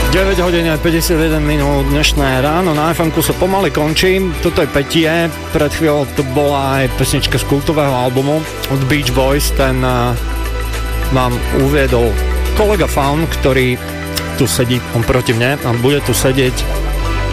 9 hodín a 51 minút dnešné ráno na FM-ku sa pomaly končí. Toto je Petie, pred chvíľou to bola aj pesnička z kultového albumu od Beach Boys, ten vám uviedol kolega Faun, ktorý tu sedí, on proti mne a bude tu sedieť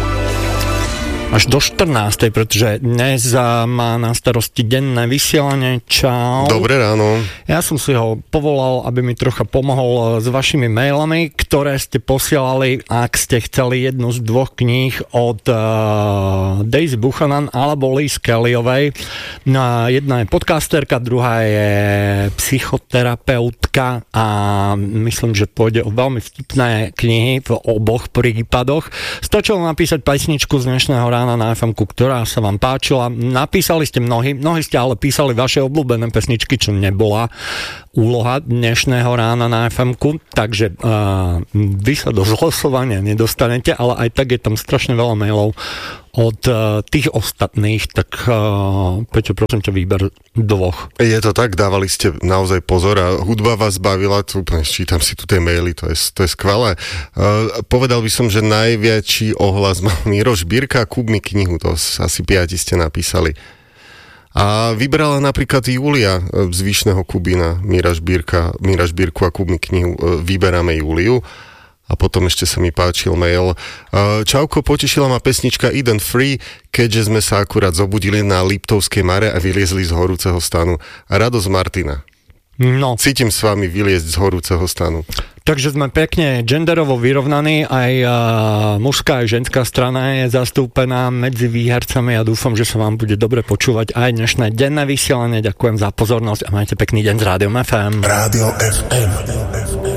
až do 14, pretože dnes má na starosti denné vysielanie. Čau. Dobré ráno. Ja som si ho povolal, aby mi trocha pomohol s vašimi mailami, ktoré ste posielali, ak ste chceli jednu z dvoch kníh od Daisy Buchanan alebo Liz Kellyovej. Jedna je podcasterka, druhá je psychoterapeutka a myslím, že pôjde o veľmi vtipné knihy v oboch prípadoch. Stačilo napísať pesničku z dnešného rána na FM-ku, ktorá sa vám páčila. Napísali ste mnohí ste ale písali vaše obľúbené pesničky, čo nebola úloha dnešného rána na FM-ku, takže vy sa do zlosovania nedostanete, ale aj tak je tam strašne veľa mailov od tých ostatných, tak Peťo, prosím ťa, výber dvoch. Je to tak, dávali ste naozaj pozor a hudba vás bavila, tu čítam si tu tie maily, to je skvelé. Povedal by som, že najväčší ohlas mal Miroš Birka, kúp mi knihu, to asi 5 ste napísali. A vybrala napríklad Julia z Vyšného Kubína, Mira Žbírku a kúp mi knihu, vyberáme Juliu. A potom ešte sa mi páčil mail. Čauko, potešila ma pesnička Eden Free, keďže sme sa akurát zobudili na Liptovskej Mare a vyliezli z horúceho stanu. Radosť Martina. No. Cítim s vami vyliezť z horúceho stanu. Takže sme pekne genderovo vyrovnaní, aj mužská, aj ženská strana je zastúpená medzi výhercami a dúfam, že sa vám bude dobre počúvať aj dnešné denné vysielanie. Ďakujem za pozornosť a majte pekný deň z Rádiom FM. Rádio FM.